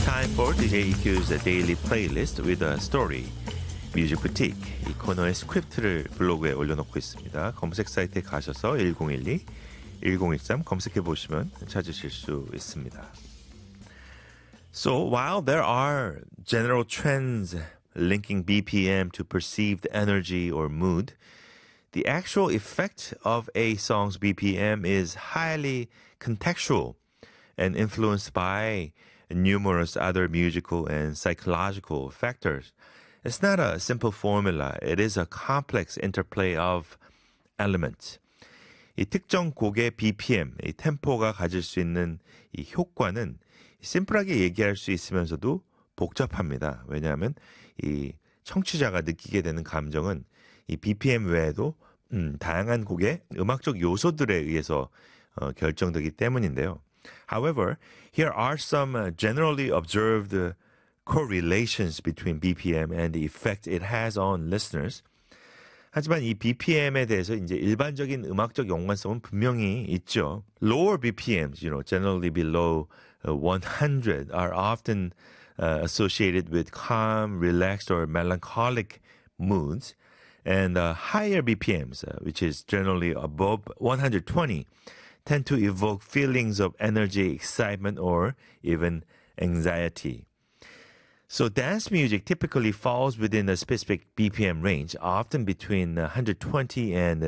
Time for DJ EQ's Daily Playlist with a Story. 뮤직 부틱 이 코너의 스크립트를 블로그에 올려놓고 있습니다. 검색 사이트에 가셔서 1012, 1013 검색해 보시면 찾으실 수 있습니다. So while there are general trends linking BPM to perceived energy or mood, the actual effect of a song's BPM is highly contextual and influenced by numerous other musical and psychological factors. It's not a simple formula. It is a complex interplay of elements. 이 특정 곡의 BPM, 이 템포가 가질 수 있는 이 효과는 심플하게 얘기할 수 있으면서도 복잡합니다. 왜냐하면 이 청취자가 느끼게 되는 감정은 이 BPM 외에도 다양한 곡의 음악적 요소들에 의해서 결정되기 때문인데요. However, here are some generally observed correlations between BPM and the effect it has on listeners. 하지만 이 BPM에 대해서 이제 일반적인 음악적 연관성은 분명히 있죠. Lower BPMs, generally below 100, are often associated with calm, relaxed, or melancholic moods. And higher BPMs, which is generally above 120, tend to evoke feelings of energy, excitement, or even anxiety. So dance music typically falls within a specific BPM range, often between 120 and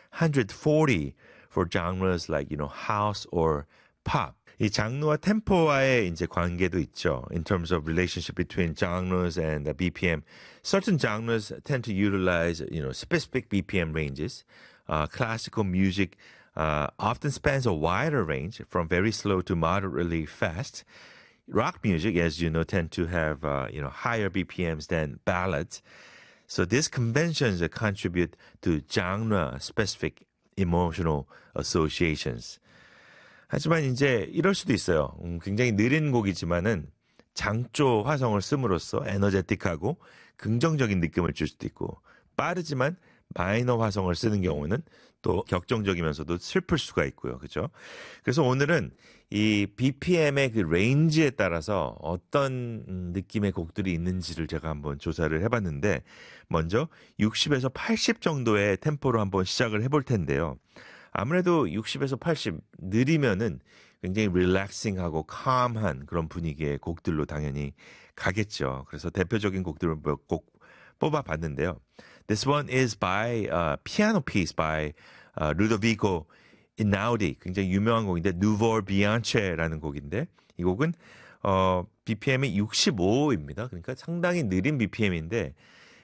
140 for genres like, house or pop. 이 장르와 템포와의 이제 관계도 있죠. In terms of relationship between genres and BPM, certain genres tend to utilize, specific BPM ranges. Classical music often spans a wider range from very slow to moderately fast. Rock music, as you know, tend to have higher BPMs than ballads. So these conventions contribute to genre-specific emotional associations. 하지만 이제 이럴 수도 있어요. 굉장히 느린 곡이지만은 장조 화성을 씀으로써 에너제틱하고 긍정적인 느낌을 줄 수도 있고, 빠르지만 마이너 화성을 쓰는 경우는 또 격정적이면서도 슬플 수가 있고요. 그렇죠? 그래서 오늘은 이 BPM의 그 레인지에 따라서 어떤 느낌의 곡들이 있는지를 제가 한번 조사를 해봤는데, 먼저 60에서 80 정도의 템포로 한번 시작을 해볼 텐데요. 아무래도 60에서 80 느리면은 굉장히 릴렉싱하고 캄한 그런 분위기의 곡들로 당연히 가겠죠. 그래서 대표적인 곡들을 몇 곡 뽑아봤는데요. This one is by piano piece by Ludovico Einaudi. 굉장히 유명한 곡인데 Nouveau Bianche라는 곡인데, 이 곡은 BPM이 65입니다. 그러니까 상당히 느린 BPM인데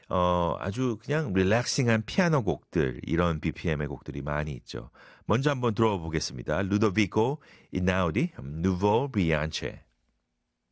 아주 그냥 릴렉싱한 피아노 곡들, 이런 BPM의 곡들이 많이 있죠. 먼저 한번 들어보겠습니다. Ludovico Einaudi, Nouveau Bianche.